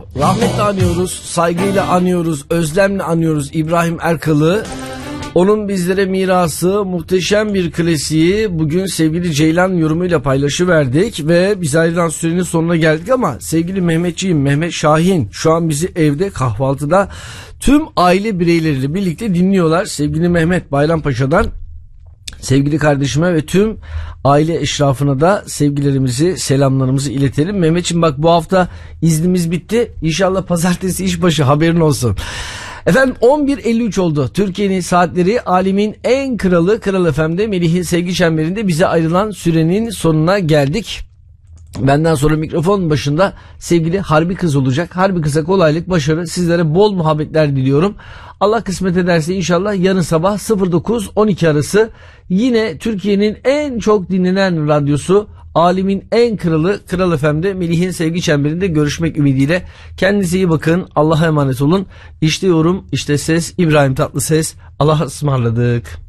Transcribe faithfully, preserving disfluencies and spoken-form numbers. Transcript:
Rahmetle anıyoruz, saygıyla anıyoruz, özlemle anıyoruz İbrahim Erkal'ı. Onun bizlere mirası, muhteşem bir klasiği bugün sevgili Ceylan yorumuyla paylaşıverdik ve biz ayrılan sürenin sonuna geldik ama sevgili Mehmetciğim, Mehmet Şahin şu an bizi evde kahvaltıda tüm aile bireyleriyle birlikte dinliyorlar. Sevgili Mehmet Bayrampaşa'dan sevgili kardeşime ve tüm aile eşrafına da sevgilerimizi, selamlarımızı iletelim. Mehmetciğim bak bu hafta iznimiz bitti. İnşallah pazartesi işbaşı, haberin olsun. Efendim on bir elli üç oldu. Türkiye'nin saatleri, alemin en kralı Kral F M'de Melih'in sevgi çemberinde bize ayrılan sürenin sonuna geldik. Benden sonra mikrofon başında sevgili Harbi Kız olacak. Harbi Kız'a kolaylık, başarı, sizlere bol muhabbetler diliyorum. Allah kısmet ederse inşallah yarın sabah sıfır dokuz on iki arası yine Türkiye'nin en çok dinlenen radyosu, alemin en kralı Kral F M'de Melih'in sevgi çemberinde görüşmek ümidiyle. Kendinize iyi bakın. Allah'a emanet olun. İşte yorum, işte ses, İbrahim Tatlıses. Allah'a ısmarladık.